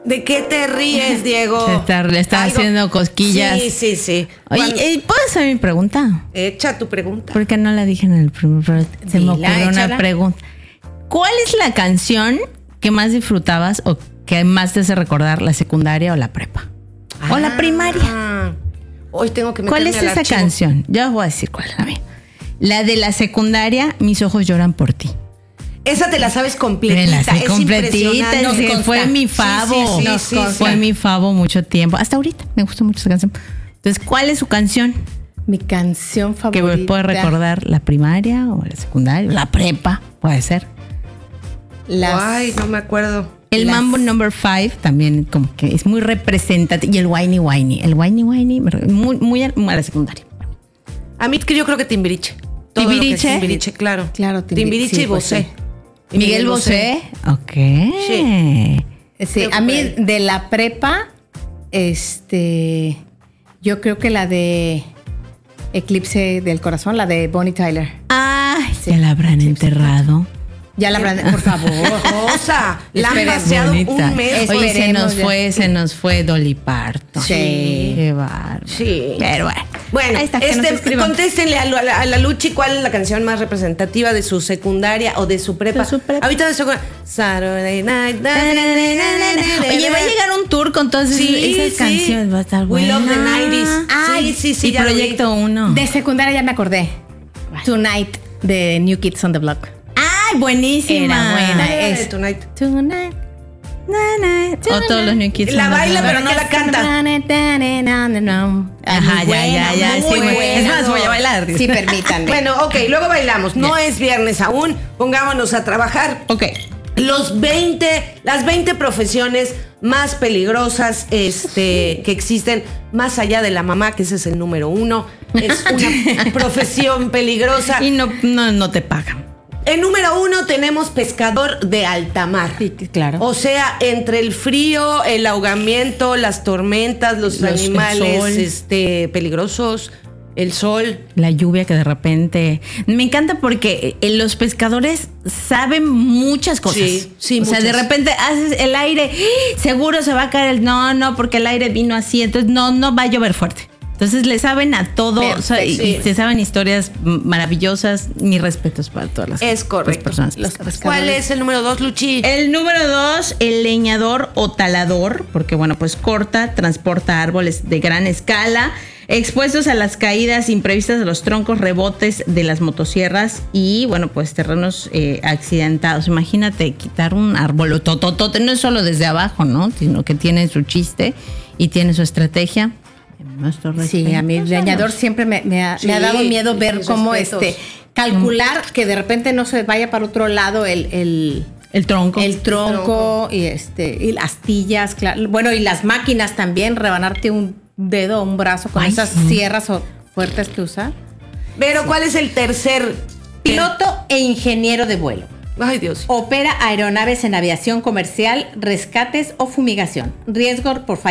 ¿De qué te ríes, Diego? Le está haciendo cosquillas. Sí. Oye, ¿puedo hacer mi pregunta? Echa tu pregunta. Porque no la dije en el primer, pero se me ocurrió échala. una pregunta. ¿Cuál es la canción que más disfrutabas o que más te hace recordar la secundaria o la prepa? O la primaria. Hoy tengo que ¿Cuál meterme es al esa archivo. canción? Yo voy a decir cuál. A ver. La de la secundaria, Mis ojos lloran por ti. Esa te la sabes completita. Me la sé es completita. impresionante. Es que Nos fue consta. mi favo. Sí. Fue mi favo mucho tiempo. Hasta ahorita me gustó mucho esa canción. Entonces, ¿cuál es su canción Mi canción que favorita. me puede recordar la primaria o la secundaria? La prepa, puede ser. Ay, no me acuerdo. El Mambo Number 5 también como que es muy representativo. Y el Whiny Whiny. El Whiny Whiny, muy a la secundaria. A mí que yo creo que Timbiriche. Todo lo que es ¿Timbiriche? Timbiriche, claro. Claro, Timbiriche sí, y pues Bosé. sí. Y Miguel Bosé. Ok. Sí. Sí, a mí de la prepa, yo creo que la de Eclipse del Corazón, la de Bonnie Tyler. Ay, ya la habrán enterrado. Ya la habrán, por favor. Rosa, la han Esperemos. paseado Bonita. un mes. Oye, Esperemos se nos fue Dolly Parton. Sí. Qué bárbaro. Sí. Pero bueno. Bueno, Ahí está, que nos escriban. contéstenle a la Luchi cuál es la canción más representativa de su secundaria o de su prepa. De su prepa. Ahorita de su Saturday Night. Oye, va a llegar un tour con todas esas canciones. Va a estar We bueno. love the 90s. Ay, sí, Y ya lo vi. Proyecto 1. De secundaria ya me acordé. Tonight de New Kids on the Block. Ay, buenísima. Era buena. Era de Es- Tonight. Tonight. O todos los New Kids. La on the baila, Block. pero no la canta. Ajá, ya. muy Sí, güey. buena. Es más, voy a bailar. Sí, permítanme. Bueno, ok, luego bailamos. No es viernes aún. Pongámonos a trabajar. Ok. Las 20 profesiones más peligrosas que existen, más allá de la mamá, que ese es el número 1. Es una profesión peligrosa. Y no te pagan. En número 1 tenemos pescador de alta mar. Sí, claro. O sea, entre el frío, el ahogamiento, las tormentas, los el animales sol. peligrosos, el sol. La lluvia que de repente... Me encanta porque los pescadores saben muchas cosas. Sí, o sea, de muchas. repente haces el aire, seguro se va a caer no, porque el aire vino así, entonces no va a llover fuerte. Entonces le saben a todo, o sea, y Sí. se saben historias maravillosas. Mis respetos para todas las Es correcto. personas. ¿Cuál es el número 2, Luchi? El número 2, el leñador o talador, porque bueno, pues corta, transporta árboles de gran escala, expuestos a las caídas imprevistas de los troncos, rebotes de las motosierras y bueno, pues terrenos accidentados. Imagínate quitar un árbol tototote, no es solo desde abajo, ¿no? Sino que tiene su chiste y tiene su estrategia. Sí, a mí el leñador siempre me ha dado miedo ver mis cómo respetos. calcular que de repente no se vaya para otro lado el tronco. el tronco y las tillas, claro. Bueno, y las máquinas también, rebanarte un dedo o un brazo con Ay, esas sí. sierras o fuertes que usar. Pero ¿cuál es el tercer? Piloto e ingeniero de vuelo. Ay, Dios. Opera aeronaves en aviación comercial, rescates o fumigación. Riesgo por